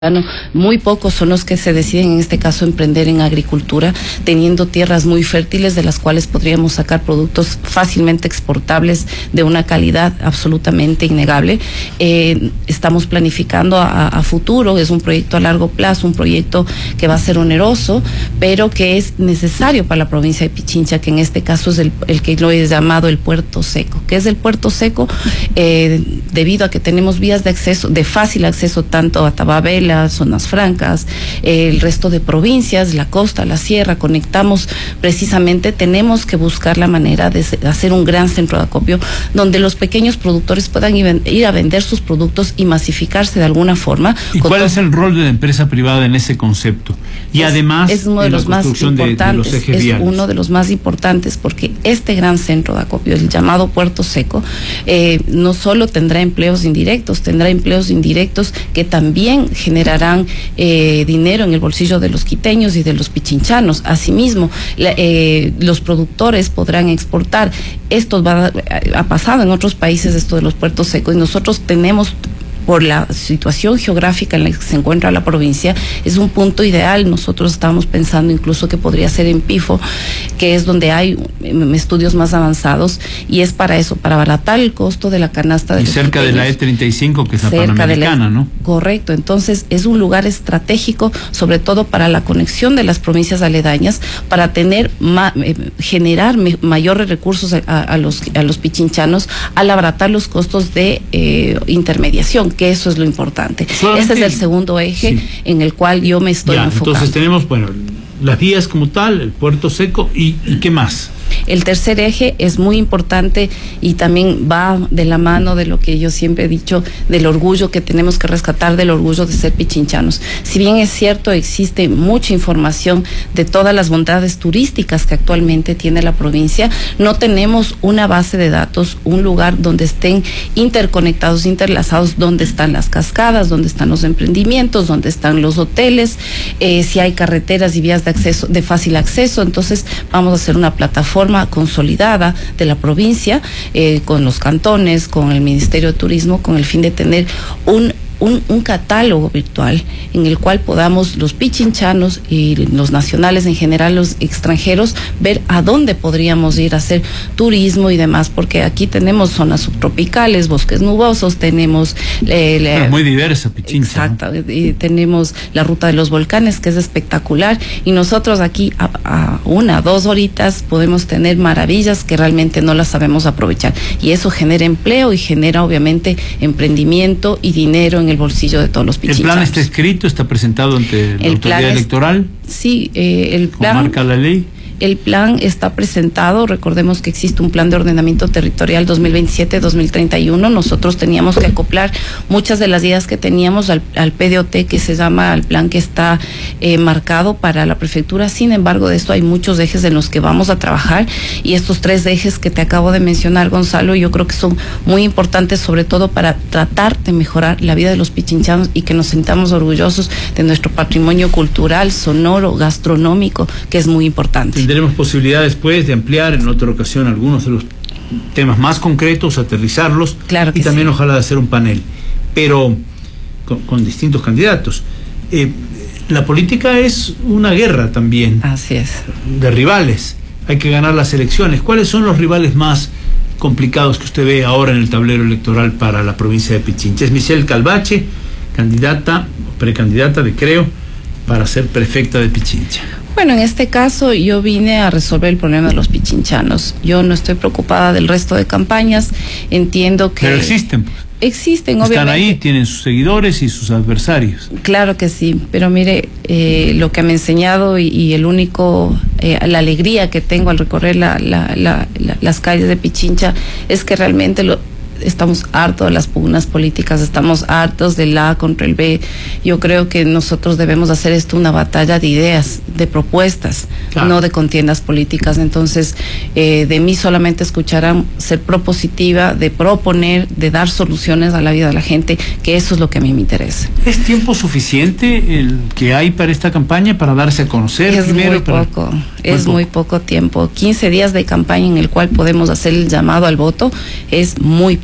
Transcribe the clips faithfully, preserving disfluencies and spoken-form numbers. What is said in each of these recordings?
Muy pocos son los que se deciden en este caso emprender en agricultura, teniendo tierras muy fértiles de las cuales podríamos sacar productos fácilmente exportables de una calidad absolutamente innegable. Eh, estamos planificando a, a futuro, es un proyecto a largo plazo, un proyecto que va a ser oneroso, pero que es necesario para la provincia de Pichincha, que en este caso es el, el que lo he llamado el puerto seco. ¿Qué es el puerto seco? Eh, debido a que tenemos vías de acceso, de fácil acceso tanto a Tababela, zonas francas, eh, el resto de provincias, la costa, la sierra, conectamos precisamente, tenemos que buscar la manera de hacer un gran centro de acopio donde los pequeños productores puedan ir a vender sus productos y masificarse de alguna forma. ¿Y cuál es el rol de la empresa privada en ese concepto? Y es, además es uno de los más importantes, de, de los ejes es viales. uno de los más importantes porque este gran centro de acopio, el llamado Puerto Seco, eh, no solo tendrá empleos indirectos, tendrá empleos indirectos que también generarán eh, dinero en el bolsillo de los quiteños y de los pichinchanos. Asimismo, la, eh, los productores podrán exportar. Esto va, ha pasado en otros países, esto de los puertos secos, y nosotros tenemos, por la situación geográfica en la que se encuentra la provincia, es un punto ideal. Nosotros estamos pensando incluso que podría ser en Pifo, que es donde hay estudios más avanzados, y es para eso, para abaratar el costo de la canasta de y los cerca pequeños, de la E treinta y cinco, que es la Panamericana, ¿no? Correcto, entonces es un lugar estratégico, sobre todo para la conexión de las provincias aledañas, para tener ma, eh, generar me, mayores recursos a, a, los, a los pichinchanos al abaratar los costos de eh, intermediación, que eso es lo importante. Solamente, ese es el segundo eje sí. en el cual yo me estoy ya, enfocando. Entonces tenemos, bueno, las vías como tal, el puerto seco, y, y ¿qué más? El tercer eje es muy importante y también va de la mano de lo que yo siempre he dicho, del orgullo que tenemos que rescatar, del orgullo de ser pichinchanos. Si bien es cierto, existe mucha información de todas las bondades turísticas que actualmente tiene la provincia, no tenemos una base de datos, un lugar donde estén interconectados, interlazados, donde están las cascadas, donde están los emprendimientos, donde están los hoteles, eh, si hay carreteras y vías de acceso, de fácil acceso. Entonces vamos a hacer una plataforma consolidada de la provincia, eh, con los cantones, con el Ministerio de Turismo, con el fin de tener un Un, un catálogo virtual en el cual podamos los pichinchanos y los nacionales en general, los extranjeros, ver a dónde podríamos ir a hacer turismo y demás, porque aquí tenemos zonas subtropicales, bosques nubosos, tenemos eh, la, muy diversa Pichincha. Exacto, ¿no? Y tenemos la ruta de los volcanes, que es espectacular, y nosotros aquí a, a una, dos horitas podemos tener maravillas que realmente no las sabemos aprovechar, y eso genera empleo y genera obviamente emprendimiento y dinero en el bolsillo de todos los pichinchanos. ¿El plan está escrito, está presentado ante la el autoridad es, electoral? Sí, eh, el plan... ¿Cómo marca la ley? El plan está presentado. Recordemos que existe un plan de ordenamiento territorial dos mil veintisiete a dos mil treinta y uno. Nosotros teníamos que acoplar muchas de las ideas que teníamos al, al P D O T, que se llama el plan que está eh, marcado para la prefectura. Sin embargo, de esto hay muchos ejes en los que vamos a trabajar, y estos tres ejes que te acabo de mencionar, Gonzalo, yo creo que son muy importantes, sobre todo para tratar de mejorar la vida de los pichinchanos y que nos sintamos orgullosos de nuestro patrimonio cultural, sonoro, gastronómico, que es muy importante. Tendremos posibilidad después de ampliar en otra ocasión algunos de los temas más concretos, aterrizarlos, claro que y también sí. ojalá de hacer un panel, pero con, con distintos candidatos. Eh, la política es una guerra también. Así es. De rivales. Hay que ganar las elecciones. ¿Cuáles son los rivales más complicados que usted ve ahora en el tablero electoral para la provincia de Pichincha? Es Michelle Calvache, candidata, precandidata de Creo, para ser prefecta de Pichincha. Bueno, en este caso yo vine a resolver el problema de los pichinchanos. Yo no estoy preocupada del resto de campañas. Entiendo que... Pero existen, pues. Existen, Están obviamente. ahí, tienen sus seguidores y sus adversarios. Claro que sí, pero mire, eh, lo que me ha enseñado y, y el único, eh, la alegría que tengo al recorrer la, la, la, la, las calles de Pichincha es que realmente lo... Estamos hartos de las pugnas políticas, estamos hartos del A contra el B. Yo creo que nosotros debemos hacer esto una batalla de ideas, de propuestas, claro, no de contiendas políticas. Entonces, eh, de mí solamente escucharán ser propositiva, de proponer, de dar soluciones a la vida de la gente, que eso es lo que a mí me interesa. ¿Es tiempo suficiente el que hay para esta campaña, para darse a conocer? Es primero, muy para... poco, es muy poco tiempo. quince días de campaña en el cual podemos hacer el llamado al voto es muy poco.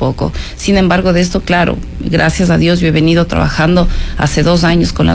poco. Sin embargo, de esto, claro, gracias a Dios yo he venido trabajando hace dos años con las